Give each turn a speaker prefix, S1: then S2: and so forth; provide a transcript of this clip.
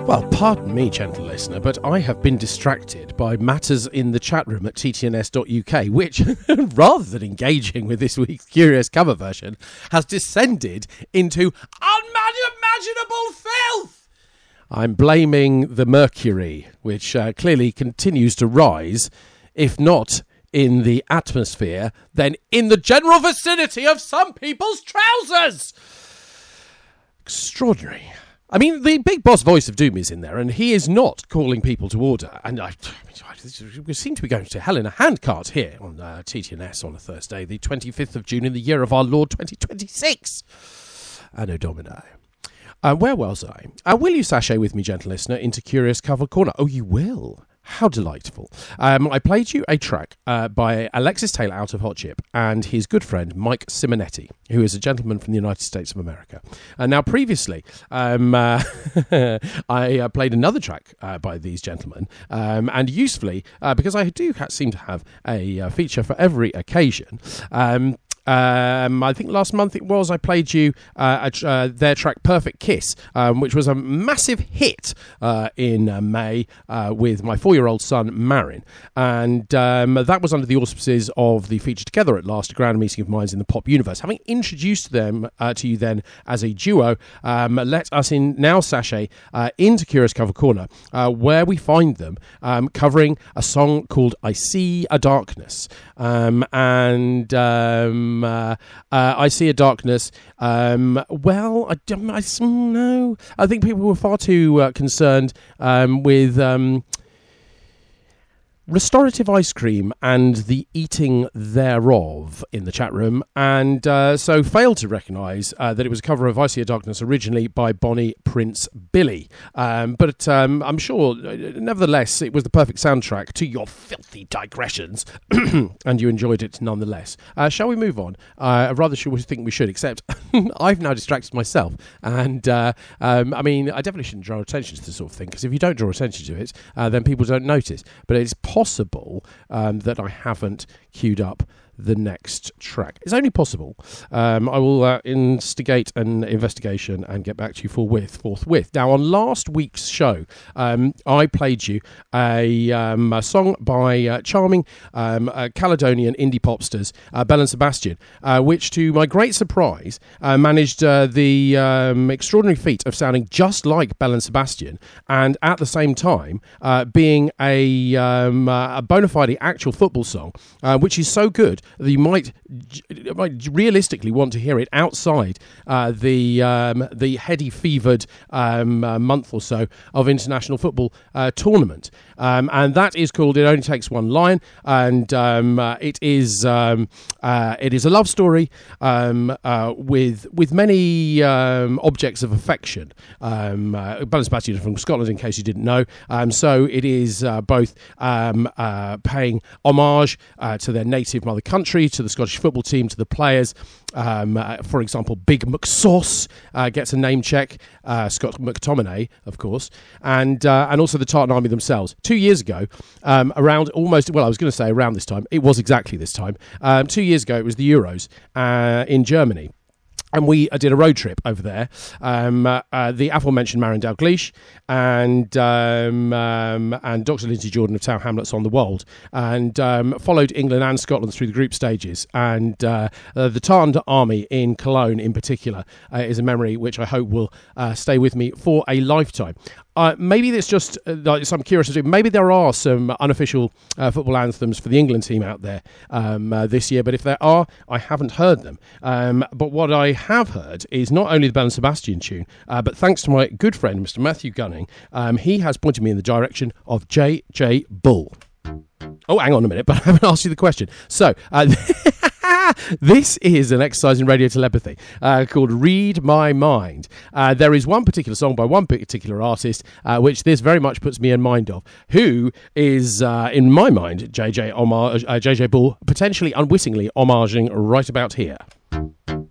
S1: Well, pardon me, gentle listener, but I have been distracted by matters in the chat room at ttns.uk, which, rather than engaging with this week's Curious cover version, has descended into unimaginable filth. I'm blaming the mercury, which clearly continues to rise, if not in the atmosphere, then in the general vicinity of some people's trousers. Extraordinary. I mean, the big boss voice of doom is in there, and he is not calling people to order. And we seem to be going to hell in a handcart here on TTNS on a Thursday, the 25th of June in the year of our Lord 2026. Anno Domini. Where was I? Will you sashay with me, gentle listener, into Curious Cover Corner? Oh, you will. How delightful. I played you a track by Alexis Taylor out of Hot Chip and his good friend Mike Simonetti, who is a gentleman from the United States of America. Now, previously, I played another track by these gentlemen, and usefully, because I do seem to have a feature for every occasion, I think last month it was, I played you their track Perfect Kiss, which was a massive hit in May with my 4-year-old son Marin, and that was under the auspices of the Feature Together at Last, a grand meeting of minds in the pop universe. Having introduced them to you then as a duo, let us now sashay into Curious Cover Corner, where we find them covering a song called I See a Darkness, I See a Darkness. Well, I think people were far too concerned with restorative ice cream and the eating thereof in the chat room, and so failed to recognise that it was a cover of I See a Darkness originally by Bonnie Prince Billy. But I'm sure, nevertheless, it was the perfect soundtrack to your filthy digressions, and you enjoyed it nonetheless. Shall we move on? Rather, should we think we should, except I've now distracted myself, and I mean, I definitely shouldn't draw attention to this sort of thing, because if you don't draw attention to it, then people don't notice. But it's possible that I haven't queued up the next track. It's only possible. I will instigate an investigation and get back to you forthwith. Now, on last week's show, I played you a song by charming Caledonian indie popsters, Belle and Sebastian, which, to my great surprise, managed the extraordinary feat of sounding just like Belle and Sebastian, and at the same time being a bona fide actual football song, which is so good that you might realistically want to hear it outside the heady fevered month or so of international football tournament, and that is called It Only Takes One Lion, and it is a love story with many objects of affection. Belle and Sebastian from Scotland, in case you didn't know, so it is both paying homage to their native mother country, to the Scottish football team, to the players. For example, Big McSauce gets a name check, Scott McTominay, of course, and also the Tartan Army themselves. 2 years ago, around this time, it was exactly this time. 2 years ago, it was the Euros in Germany. And we did a road trip over there. The aforementioned Marin Dalgleish and Dr. Lindsay Jordan of Tower Hamlets on the Wold, and followed England and Scotland through the group stages. And the Tartan Army in Cologne, in particular, is a memory which I hope will stay with me for a lifetime. Maybe it's just some curiosity. Maybe there are some unofficial football anthems for the England team out there this year, but if there are, I haven't heard them. But what I have heard is not only the Belle and Sebastian tune, but thanks to my good friend, Mr. Matthew Gunning, he has pointed me in the direction of J.J. Bull. Oh, hang on a minute, but I haven't asked you the question. So, this is an exercise in radio telepathy called Read My Mind. There is one particular song by one particular artist, which this very much puts me in mind of, who is, in my mind, J.J. Bull, potentially unwittingly homaging right about here.